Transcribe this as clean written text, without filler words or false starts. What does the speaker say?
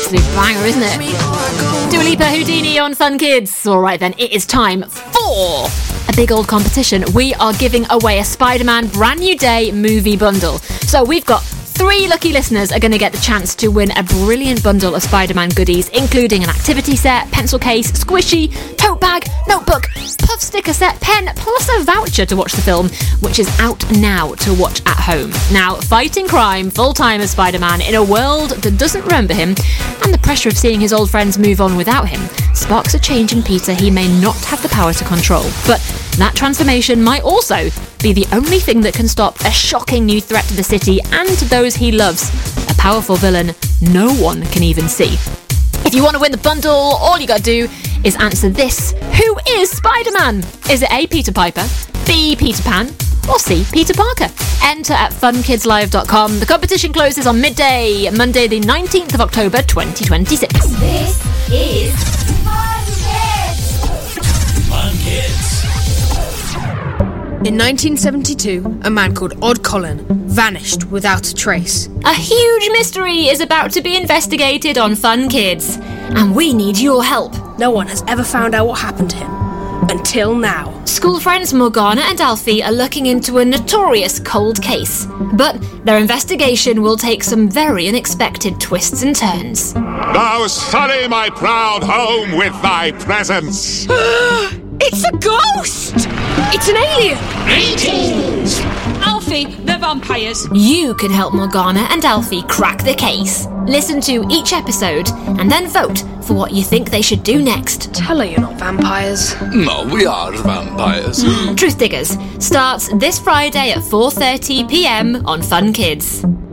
absolute banger, isn't it? Dua Lipa, Houdini on Fun Kids. All right then, it is time for a big old competition. We are giving away a Spider-Man Brand New Day movie bundle. So we've got 3 lucky listeners are going to get the chance to win a brilliant bundle of Spider-Man goodies, including an activity set, pencil case, squishy, tote bag, notebook, puff sticker set, pen, plus a voucher to watch the film, which is out now to watch at home. Now, fighting crime full-time as Spider-Man in a world that doesn't remember him, and the pressure of seeing his old friends move on without him, sparks a change in Peter he may not have the power to control. But that transformation might also be the only thing that can stop a shocking new threat to the city and to those he loves, a powerful villain no one can even see. If you want to win the bundle, all you gotta do is answer this. Who is Spider-Man? Is it A, Peter Piper, B, Peter Pan, or C, Peter Parker? Enter at funkidslive.com. The competition closes on midday, Monday the 19th of October 2026. This is Fun Kids! Fun Kids. In 1972, a man called Odd Colin vanished without a trace. A huge mystery is about to be investigated on Fun Kids, and we need your help. No one has ever found out what happened to him. Until now. School friends Morgana and Alfie are looking into a notorious cold case, but their investigation will take some very unexpected twists and turns. Thou sully my proud home with thy presence. It's a ghost! It's an alien! Greetings! Alfie, they're vampires. You can help Morgana and Alfie crack the case. Listen to each episode and then vote for what you think they should do next. Tell her you're not vampires. No, we are vampires. Truth Diggers starts this Friday at 4:30 p.m. on Fun Kids.